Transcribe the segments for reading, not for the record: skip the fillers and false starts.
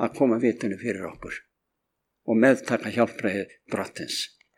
að koma vitinu fyrir okkur og meðtaka hjálpræði drottins.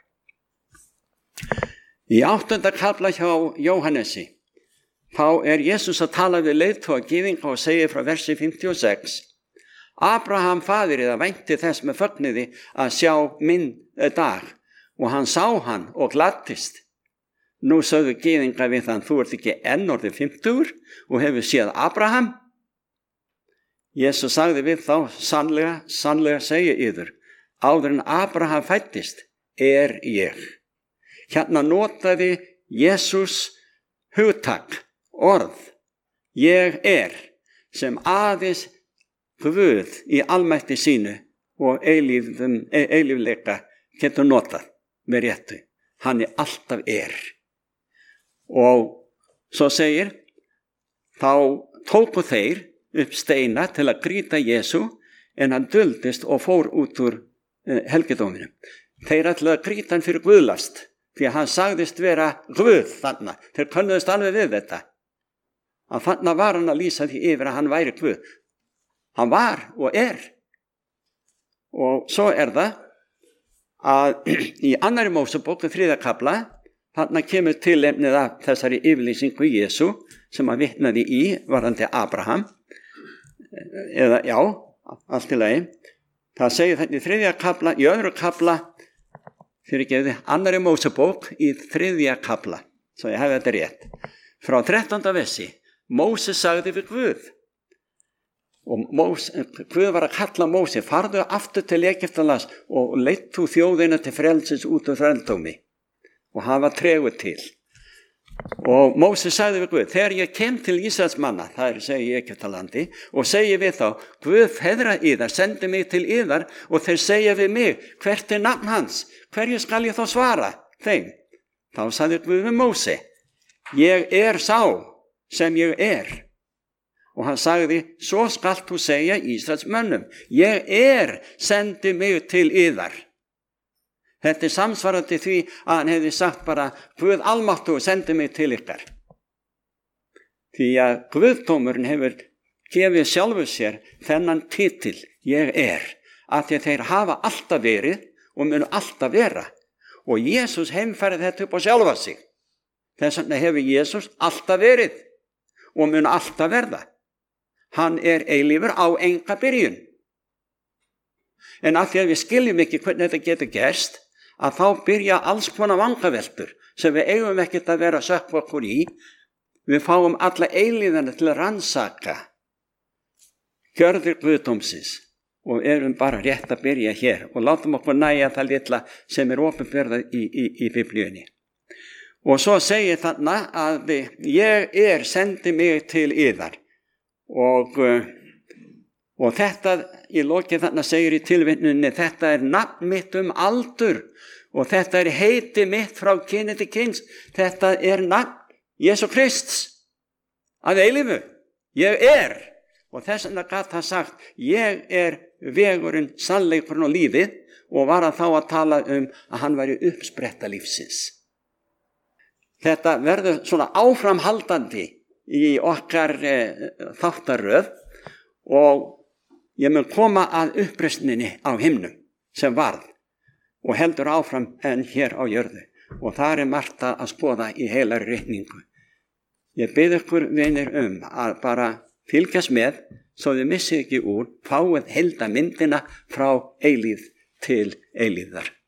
Í 8. kafla hjá Jóhannesi þá Jesús að tala við leiðtoga gyðinga og segir frá versi 56: Abraham faðir eða vænti þess með fögnuði að sjá minn dag, og hann sá hann og gladdist. Nú sögðu gyðinga við hann: þú ert ekki enn orðið 50 og hefur séð Abraham? Jesús sagði við þá: sannlega segi yður, áður en Abraham fæddist ég. Hérna notaði Jesús hugtak, orð, ég sem aðeins Guð í almætti sínu og eilífleika getur notað með réttu. Hann alltaf Og svo segir, þá tóku þeir upp steina til að grýta Jesú, en hann duldist og fór út úr helgidóminum. Þeir ætlaðu að grýta hann fyrir guðlast, því að hann sagðist vera Guð þarna. Þeir könnuðust alveg við þetta, að þarna var hann að lýsa því yfir að hann væri Guð. Hann var og Og svo það að í 2. Mósebók 3. kafla, þarna kemur tilefnið af þessari yfirlýsingu Jesú sem að vitnaði í varðandi Abraham, eða já, allt í lagi. Það segir þetta í 3. kafla, í 2. kafla, 2. Mósebók í 3. kafla, svo ég hafi þetta rétt. Frá 13. versi, Móse sagði við Guð, og Guð var að kalla Móse: farðu aftur til Egyptalands og leitt þú þjóðina til frelsis út úr þrældómi. Og hann var tregur til. Og Móse sagði við Guð: þegar ég kem til Ísraels manna, það segi í Egyptalandi, og segi við þá: Guð feðra yðar sendi mig til yðar, og þeir segja við mig: hvert nafn hans? Hverju skal ég þá svara þeim? Þá sagði Guð við Móse: ég sá sem ég Og hann sagði: svo skalt þú segja Ísraels mönnum: ég sendi mig til yðar. Þetta samsvarandi því að hann hefði sagt bara: Guð almáttugur sendi mig til ykkar. Því að Guðdómurinn hefur gefið sjálfur sér þennan titil, ég af því að þeir hafa alltaf verið og munu alltaf vera. Og Jesús heimfærði þetta upp á sjálfa sig. Þess vegna hefur Jesús alltaf verið og mun alltaf verða. Hann eilífur á enga byrjun. En af því að við skiljum ekki hvernig þetta getur gerst, að þá byrja alls konar vangaveltur sem við eigum ekkert að vera að sökkva okkur í. Við fáum alla eilífina til að rannsaka gjörðir Guðdómsins og erum bara rétt að byrja hér og látum okkur nægja það litla sem opinberað í Biblíunni. Og svo segir þarna að ég sendi mig til yðar. Og þetta í lokin þarna segir í tilvitnuninni: þetta nafn mitt aldur og þetta heiti mitt frá kyni til kyns. Þetta nafn Jesú Krists að eilífu. Ég og þess vegna gat hann sagt: ég vegurinn, sannleikurinn og lífið, og var hann þá að tala að hann væri uppspretta lífsins. Þetta verður svona áframhaldandi í okkar þáttaröð, og ég mun koma að uppreisninni á himnum sem varð og heldur áfram en hér á jörðu, og það margt að skoða í heilari ritningu. Ég bið ykkur vinir að bara fylgjast með svo þið missið ekki úr, fáið heildarmyndina frá eilífð til eilífðar.